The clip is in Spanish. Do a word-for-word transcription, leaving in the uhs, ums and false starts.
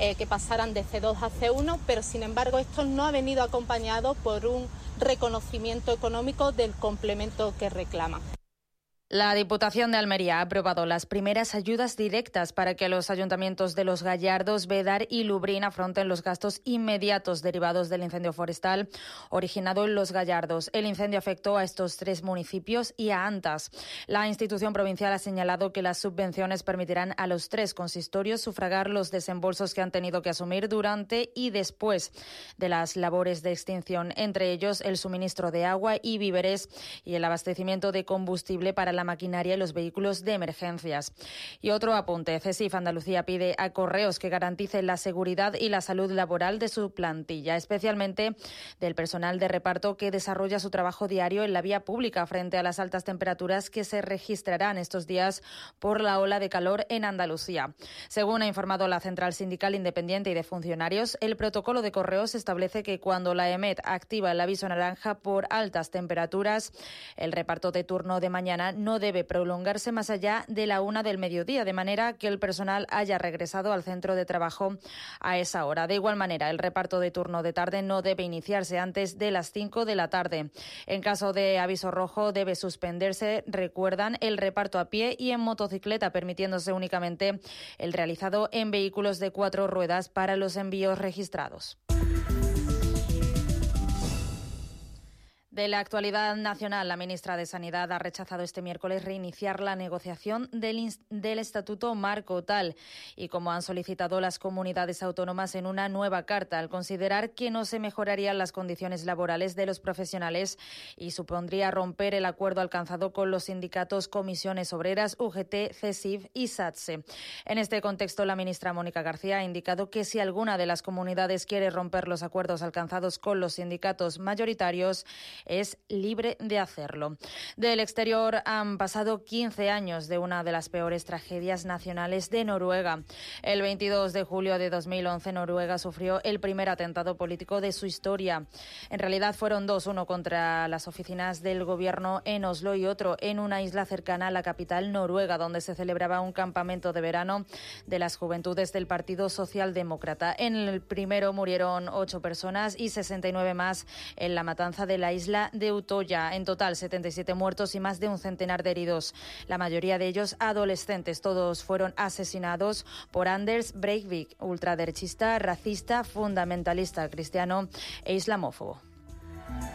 eh, que pasaran de C dos a C uno, pero sin embargo esto no ha venido acompañado por un reconocimiento económico del complemento que reclaman. La Diputación de Almería ha aprobado las primeras ayudas directas para que los ayuntamientos de Los Gallardos, Bédar y Lubrién afronten los gastos inmediatos derivados del incendio forestal originado en Los Gallardos. El incendio afectó a estos tres municipios y a Antas. La institución provincial ha señalado que las subvenciones permitirán a los tres consistorios sufragar los desembolsos que han tenido que asumir durante y después de las labores de extinción, entre ellos el suministro de agua y víveres y el abastecimiento de combustible para la maquinaria y los vehículos de emergencias. Y otro apunte, CESIF Andalucía pide a Correos que garantice la seguridad y la salud laboral de su plantilla, especialmente del personal de reparto que desarrolla su trabajo diario en la vía pública frente a las altas temperaturas que se registrarán estos días por la ola de calor en Andalucía. Según ha informado la Central Sindical Independiente y de Funcionarios, el protocolo de Correos establece que cuando la EMET activa el aviso naranja por altas temperaturas, el reparto de turno de mañana no debe prolongarse más allá de la una del mediodía, de manera que el personal haya regresado al centro de trabajo a esa hora. De igual manera, el reparto de turno de tarde no debe iniciarse antes de las cinco de la tarde. En caso de aviso rojo, debe suspenderse, recuerdan, el reparto a pie y en motocicleta, permitiéndose únicamente el realizado en vehículos de cuatro ruedas para los envíos registrados. De la actualidad nacional, la ministra de Sanidad ha rechazado este miércoles reiniciar la negociación del, del Estatuto Marco tal y como han solicitado las comunidades autónomas en una nueva carta, al considerar que no se mejorarían las condiciones laborales de los profesionales y supondría romper el acuerdo alcanzado con los sindicatos Comisiones Obreras, U G T, CESIF y SATSE. En este contexto, la ministra Mónica García ha indicado que si alguna de las comunidades quiere romper los acuerdos alcanzados con los sindicatos mayoritarios, es libre de hacerlo. Del exterior han pasado quince años de una de las peores tragedias nacionales de Noruega. El veintidós de julio de dos mil once, Noruega sufrió el primer atentado político de su historia. En realidad fueron dos, uno contra las oficinas del gobierno en Oslo y otro en una isla cercana a la capital noruega, donde se celebraba un campamento de verano de las juventudes del Partido Socialdemócrata. En el primero murieron ocho personas y sesenta y nueve más en la matanza de la isla de Utoya. En total, setenta y siete muertos y más de un centenar de heridos. La mayoría de ellos adolescentes. Todos fueron asesinados por Anders Breivik, ultraderechista, racista, fundamentalista cristiano e islamófobo.